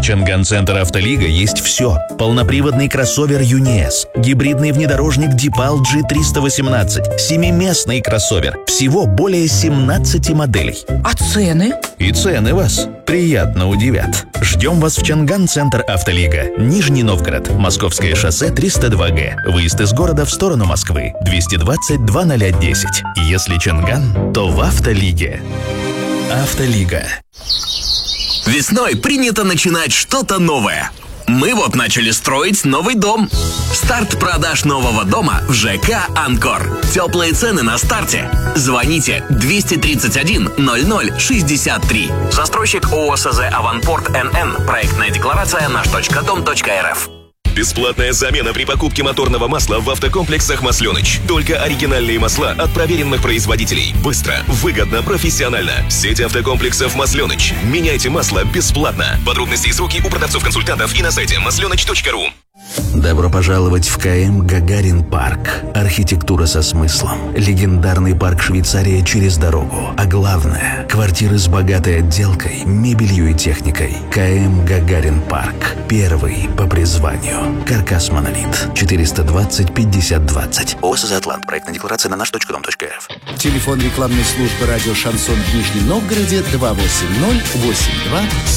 Чанган-центр «Автолига» есть все. Полноприводный кроссовер «ЮНИЭС», гибридный внедорожник «Дипал G318», семиместный кроссовер. Всего более 17 моделей. А цены? И цены вас приятно удивят. Ждем вас в Чанган-центр «Автолига». Нижний Новгород, Московское шоссе 302Г. Выезд из города в сторону Москвы. 220-0010. Если Чанган, то в «Автолиге». «Автолига». Весной принято начинать что-то новое. Мы вот начали строить новый дом. Старт продаж нового дома в ЖК «Анкор». Теплые цены на старте. Звоните 231 00 63. Застройщик ООСЗ «Аванпорт НН». Проектная декларация наш.дом.рф. Бесплатная замена при покупке моторного масла в автокомплексах «Масленыч». Только оригинальные масла от проверенных производителей. Быстро, выгодно, профессионально. Сеть автокомплексов «Масленыч». Меняйте масло бесплатно. Подробности и сроки у продавцов-консультантов и на сайте maslenych.ru. Добро пожаловать в КМ «Гагарин парк». Архитектура со смыслом. Легендарный парк «Швейцария» через дорогу. А главное – квартиры с богатой отделкой, мебелью и техникой. КМ «Гагарин парк». Первый по призванию. Каркас «Монолит». 420-50-20. ООС «Атлант». Проектная декларация на наш.дом.рф. Телефон рекламной службы радио «Шансон» в Нижнем Новгороде 280 82